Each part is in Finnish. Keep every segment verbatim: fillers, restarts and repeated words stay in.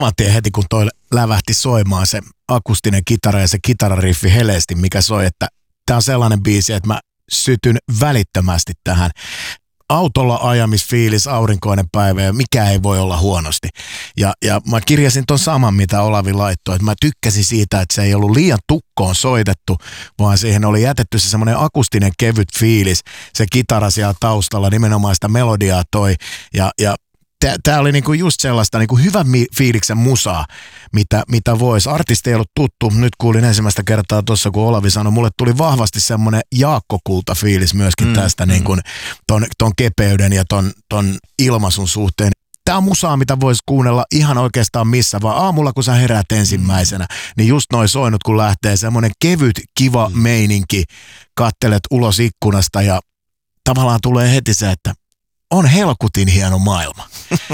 Mä tiedän heti, kun toi lävähti soimaan se akustinen kitara ja se kitarariffi heleesti, mikä soi, että tää on sellainen biisi, että mä sytyn välittömästi tähän. Autolla ajamisfiilis, aurinkoinen päivä ja mikä ei voi olla huonosti. Ja, ja mä kirjasin ton saman, mitä Olavi laittoi, että mä tykkäsin siitä, että se ei ollut liian tukkoon soitettu, vaan siihen oli jätetty se semmoinen akustinen kevyt fiilis, se kitara siellä taustalla nimenomaan sitä melodiaa toi ja, ja Tämä oli niinku just sellaista niinku hyvän fiiliksen musaa, mitä, mitä voisi. Artisti ei ollut tuttu. Nyt kuulin ensimmäistä kertaa tuossa, kun Olavi sanoi. Mulle tuli vahvasti semmoinen Jaakko-kulta-fiilis myöskin mm, tästä mm. Niinku, ton, ton kepeyden ja ton, ton ilmaisun suhteen. Tämä on musaa, mitä voisi kuunnella ihan oikeastaan missä, vaan aamulla kun sä heräät ensimmäisenä, niin just noi soinut kun lähtee, semmoinen kevyt, kiva mm. meininki, kattelet ulos ikkunasta ja tavallaan tulee heti se, että on helkutin hieno maailma.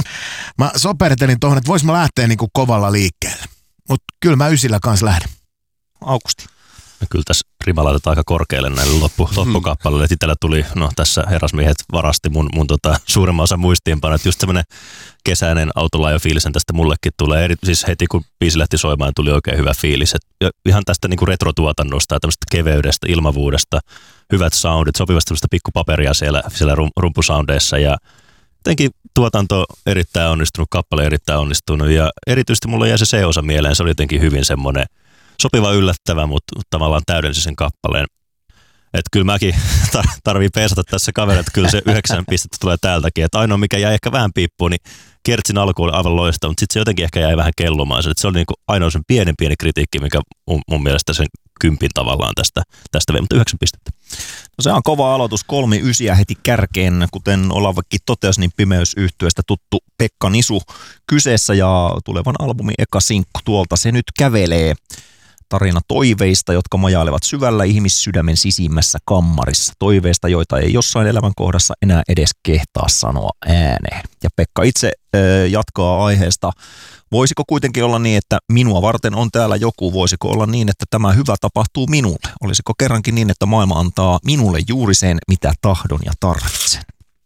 Mä sopertelin tuohon, että vois mä lähteä niinku kovalla liikkeelle. Mutta kyllä mä ysillä kanssa lähden. Aukusti. No kyllä tässä rima laitetaan aika korkealle näille loppu, loppukappaleille. Itsellä tuli, no tässä herrasmiehet varasti mun, mun tota, suuremman osan muistiinpano. Että just semmoinen kesäinen autolaajofiilisen tästä mullekin tulee. Eri, siis heti kun biisi lähti soimaan, tuli oikein hyvä fiilis. Et, ja ihan tästä niinku retrotuotannosta ja tämmöistä keveydestä, ilmavuudesta. Hyvät soundit, sopivasti tämmöistä pikkupaperia siellä, siellä rumpusoundeissa ja jotenkin tuotanto erittäin onnistunut, kappale erittäin onnistunut ja erityisesti mulle jäi se C-osa mieleen, se oli jotenkin hyvin semmoinen sopiva yllättävä, mutta tavallaan täydensi sen kappaleen. Että kyllä mäkin tarvii peesata tässä kaveria, että kyllä se yhdeksän pistettä tulee täältäkin. Että ainoa mikä jäi ehkä vähän piippuun, niin Kertsin alku oli aivan loistava, mutta sitten se jotenkin ehkä jäi vähän kellumaan. Että se oli niinku ainoa sen pienen pieni kritiikki, mikä mun, mun mielestä sen kympin tavallaan tästä, tästä vei, mutta yhdeksän pistettä. No se on kova aloitus, kolmi ysiä heti kärkeen, kuten Olavikin totesi, niin Pimeysyhtyeestä tuttu Pekka Nisu kyseessä ja tulevan albumin eka sinkku tuolta se nyt kävelee. Tarina toiveista, jotka majailevat syvällä ihmissydämen sisimmässä kammarissa. Toiveista, joita ei jossain elämänkohdassa enää edes kehtaa sanoa ääneen. Ja Pekka itse äh, jatkaa aiheesta. Voisiko kuitenkin olla niin, että minua varten on täällä joku? Voisiko olla niin, että tämä hyvä tapahtuu minulle? Olisiko kerrankin niin, että maailma antaa minulle juuri sen, mitä tahdon ja tarvitsen?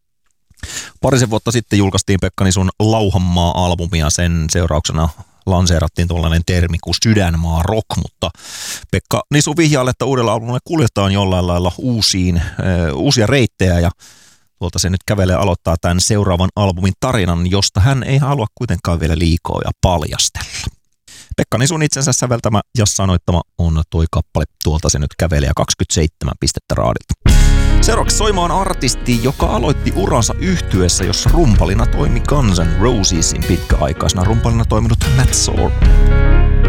Parisen vuotta sitten julkaistiin Pekka Nisun Lauhanmaa-albumia. Sen seurauksena lanseerattiin tuollainen termi kuin sydänmaa rock, mutta Pekka Nisu vihjailee, että uudella albumilla kuljetaan jollain lailla uusiin, äh, uusia reittejä ja tuolta se nyt kävelee aloittaa tämän seuraavan albumin tarinan, josta hän ei halua kuitenkaan vielä liikoa ja paljastella. Pekka Nisun itsensä säveltämä ja sanoittama on toi kappale, tuolta se nyt kävelee ja kaksikymmentäseitsemän pistettä raadilta. Seuraavaksi soimaan artisti, joka aloitti uransa yhtyeessä, jossa rumpalina toimi Guns N' Rosesin pitkäaikaisena rumpalina toiminut Matt Sorum.